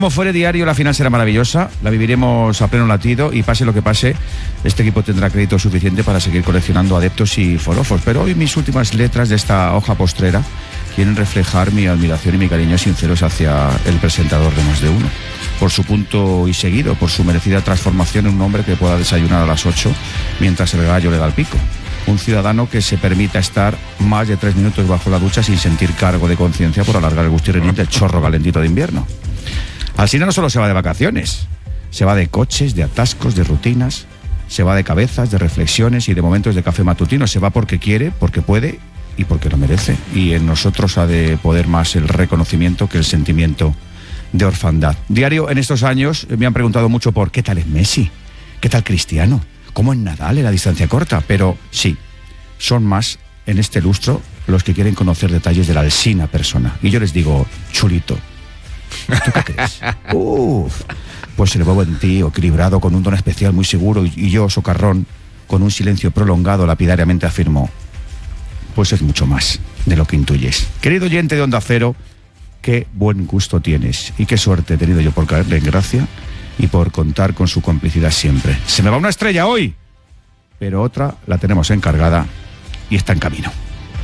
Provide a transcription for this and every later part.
Como fuere diario, la final será maravillosa, la viviremos a pleno latido y pase lo que pase, este equipo tendrá crédito suficiente para seguir coleccionando adeptos y forofos. Pero hoy mis últimas letras de esta hoja postrera quieren reflejar mi admiración y mi cariño sinceros hacia el presentador de Más de Uno, por su punto y seguido, por su merecida transformación en un hombre que pueda desayunar a las 8 mientras el gallo le da el pico. Un ciudadano que se permita estar más de 3 minutos bajo la ducha sin sentir cargo de conciencia por alargar el gustirrinín del chorro calentito de invierno. Alsina no solo se va de vacaciones, se va de coches, de atascos, de rutinas, se va de cabezas, de reflexiones y de momentos de café matutino. Se va porque quiere, porque puede y porque lo merece. Y en nosotros ha de poder más el reconocimiento que el sentimiento de orfandad. Diario, en estos años me han preguntado mucho por qué tal es Messi, qué tal Cristiano, cómo es Nadal en la distancia corta. Pero sí, son más en este lustro los que quieren conocer detalles de la Alsina persona. Y yo les digo, chulito, ¿tú qué crees? Pues el bobo en ti, equilibrado, con un don especial muy seguro, y yo, socarrón, con un silencio prolongado, lapidariamente afirmo, pues es mucho más de lo que intuyes. Querido oyente de Onda Cero, qué buen gusto tienes y qué suerte he tenido yo por caerle en gracia y por contar con su complicidad siempre. Se me va una estrella hoy, pero otra la tenemos encargada y está en camino.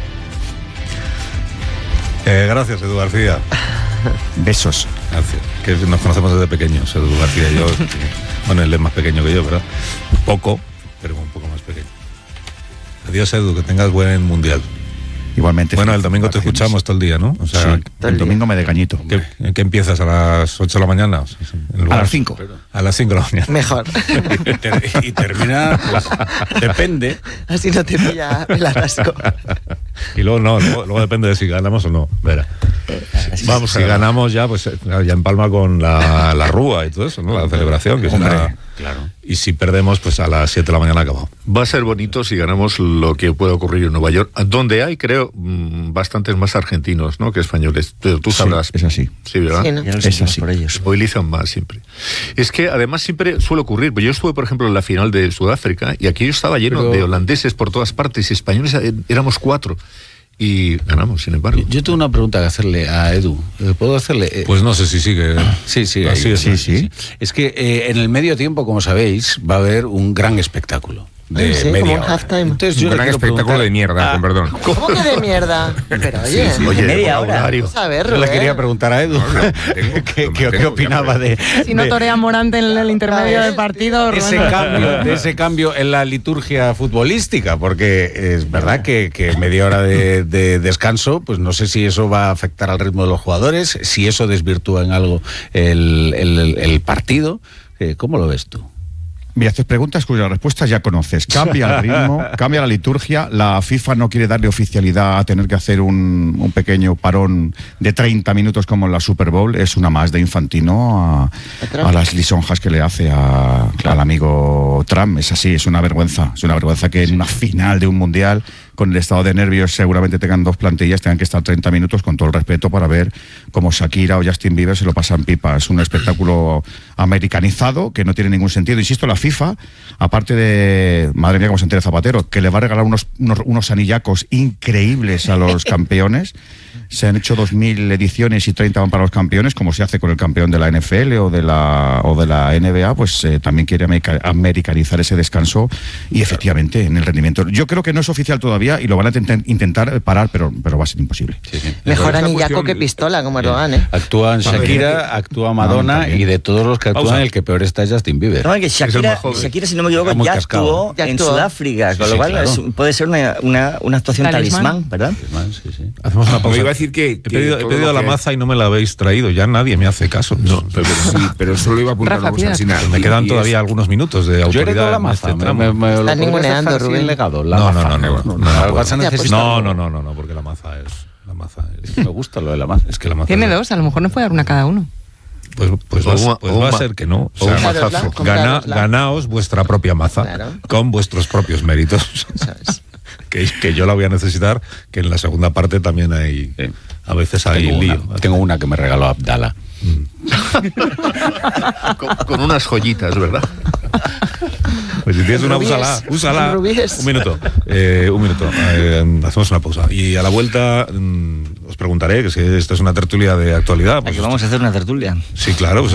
Gracias, Edu García. Besos. Gracias. Que nos conocemos desde pequeños, Edu García y yo. Bueno, él es más pequeño que yo, ¿verdad? Un poco, pero un poco más pequeño. Adiós, Edu, que tengas buen mundial. Igualmente. Bueno, el domingo te escuchamos todo el día, ¿no? O sea, sí, el domingo me de cañito. ¿Qué empiezas? ¿A las 8 de la mañana? A las 5. A las 5 de la mañana. Mejor. Y termina, pues, depende. Así no te pilla el atasco. Y luego no, luego depende de si ganamos o no. Verá. Vamos, si ganamos ya, pues ya empalma con la rúa y todo eso, ¿no? La celebración, que será... Claro. Y si perdemos, pues a las 7 de la mañana acabado. Va a ser bonito si ganamos lo que puede ocurrir en Nueva York, donde hay, creo, bastantes más argentinos, ¿no?, que españoles. Pero tú sabrás. Sí, es así. Sí, ¿verdad? Sí, ¿no? Es así. Por ellos. Movilizan más siempre. Es que además siempre suele ocurrir. Yo estuve, por ejemplo, en la final de Sudáfrica y aquello estaba lleno de holandeses por todas partes y españoles éramos 4. Y ganamos, sin embargo. Yo tengo una pregunta que hacerle a Edu. ¿Puedo hacerle? Pues no sé si sigue. Sí, sí, Sí. Es que en el medio tiempo, como sabéis, va a haber un gran espectáculo. De Sí, media como un hora. halftime. Entonces, Un yo le gran quiero espectáculo preguntar- de mierda, con perdón. ¿Cómo que de mierda? Pero oye, Oye, media hora. vocabulario. Vamos a ver, Yo le Rubén. quería preguntar a Edu ¿qué opinaba de Si no torea Morante en el intermedio del partido, de ese cambio en la liturgia futbolística, porque es verdad que media hora de descanso, pues no sé si eso va a afectar al ritmo de los jugadores, si eso desvirtúa en algo el partido. ¿Cómo lo ves tú? Me haces preguntas cuyas respuestas ya conoces. Cambia el ritmo, cambia la liturgia. La FIFA no quiere darle oficialidad a tener que hacer un pequeño parón de 30 minutos como en la Super Bowl. Es una más de Infantino a las lisonjas que le hace al amigo Trump. Es así, es una vergüenza. Es una vergüenza que en una final de un mundial, con el estado de nervios, seguramente tengan 2 plantillas, tengan que estar 30 minutos, con todo el respeto, para ver cómo Shakira o Justin Bieber se lo pasan pipa. Es un espectáculo americanizado que no tiene ningún sentido. Insisto, la FIFA, aparte de, madre mía, cómo se entera Zapatero, que le va a regalar unos anillacos increíbles a los campeones. Se han hecho 2.000 ediciones y 30 van para los campeones, como se hace con el campeón de la NFL o de la NBA, pues también quiere americanizar ese descanso y efectivamente en el rendimiento. Yo creo que no es oficial todavía y lo van a intentar parar, pero va a ser imposible. Mejor Esta anillaco cuestión- que pistola, como Erdogan, ¿eh? Actúan Shakira, actúa Madonna también. y de todos los que actúan, el que peor está es Justin Bieber. No, que Es el Shakira, más joven. si no me equivoco, Está muy ya cascado. actuó Ya en actuó. Sudáfrica, con Sí, lo cual claro. puede ser una actuación Talismán. talismán, ¿verdad? Sí, sí. Hacemos una Me pausa. iba a decir que He pedido todo lo la que- maza y no me la habéis traído. Ya nadie me hace caso. No, pero solo iba a apuntar Rafa, una cosa, piedra. Alsina. Me quedan Y todavía algunos minutos de Yo autoridad. heredo la en maza. este tramo. lo Estás podrías ninguneando, dejar sin Rubén. legado. No, maza. no, Vas a Ya, pues, necesitar- No, porque la maza es... Me gusta lo de la maza. Es que la maza Tiene es- 2, a lo mejor nos puede dar una cada uno. Pues O va a un ser que no. O o un sea, mazazo. ganaos vuestra propia maza, Claro. con vuestros propios méritos. ¿Sabes? que yo la voy a necesitar, que en la segunda parte también hay... Sí. A veces hay lío. Tengo una que me regaló Abdala. con unas joyitas, ¿verdad? Pues si tienes una, Rubíes. úsala. Rubíes. Un minuto. Hacemos una pausa. Y a la vuelta os preguntaré, que si esta es una tertulia de actualidad. Aquí Pues, vamos a hacer una tertulia. sí, claro. Pues,